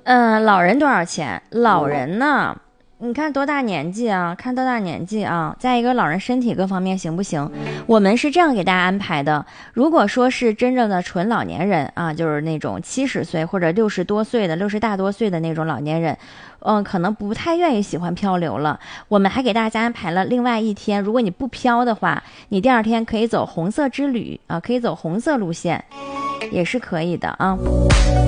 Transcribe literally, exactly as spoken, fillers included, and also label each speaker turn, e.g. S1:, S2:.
S1: 嗯，老人多少钱？老人呢？你看多大年纪啊？看多大年纪啊？再一个，老人身体各方面行不行？我们是这样给大家安排的。如果说是真正的纯老年人啊，就是那种七十岁或者六十多岁的、六十大多岁的那种老年人，嗯，可能不太愿意喜欢漂流了。我们还给大家安排了另外一天，如果你不漂的话，你第二天可以走红色之旅啊，可以走红色路线，也是可以的啊。